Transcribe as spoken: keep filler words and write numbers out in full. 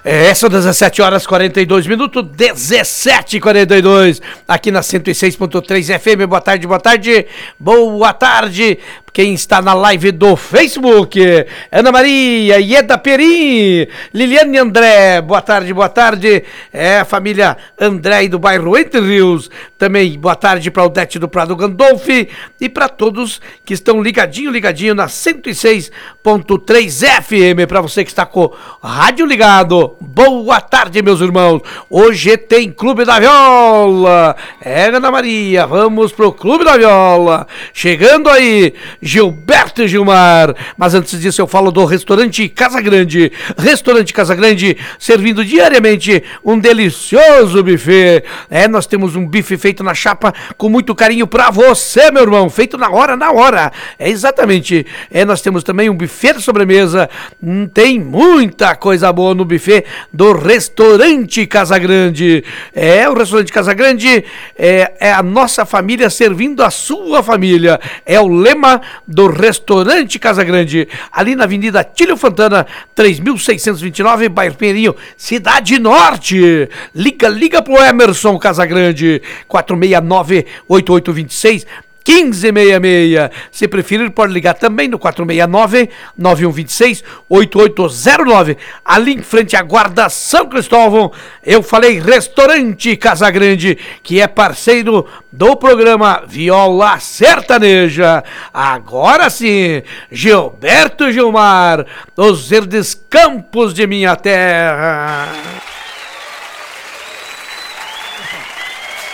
É, são dezessete horas e quarenta e dois minutos, dezessete e quarenta e dois, aqui na cento e seis ponto três F M. Boa tarde, boa tarde, boa tarde. Quem está na live do Facebook, Ana Maria, Ieda Perim, Liliane André, boa tarde, boa tarde. É a família André do bairro Entre Rios, também boa tarde para o Odete do Prado Gandolfi e para todos que estão ligadinho, ligadinho na cento e seis ponto três F M. Para você que está com o rádio ligado, boa tarde, meus irmãos. Hoje tem Clube da Viola. É, Ana Maria, vamos pro Clube da Viola. Chegando aí, Gilberto e Gilmar. Mas antes disso eu falo do Restaurante Casa Grande. Restaurante Casa Grande, servindo diariamente um delicioso buffet. É, nós temos um bife feito na chapa com muito carinho pra você, meu irmão. Feito na hora, na hora. É, exatamente. É, nós temos também um buffet de sobremesa. Hum, tem muita coisa boa no buffet do Restaurante Casa Grande. É, o Restaurante Casa Grande é, é a nossa família servindo a sua família. É o lema do Restaurante Casa Grande, ali na Avenida Tílio Fontana, três mil seiscentos e vinte e nove, bairro Pinheirinho, Cidade Norte. Liga, liga pro Emerson Casagrande, quatro seis nove, oito oito dois seis, um cinco seis seis. Se preferir, pode ligar também no quatro seis nove, nove um dois seis, oito oito zero nove. Ali em frente à Guarda São Cristóvão, eu falei Restaurante Casa Grande, que é parceiro do programa Viola Sertaneja. Agora sim, Gilberto Gilmar, os verdes campos de minha terra.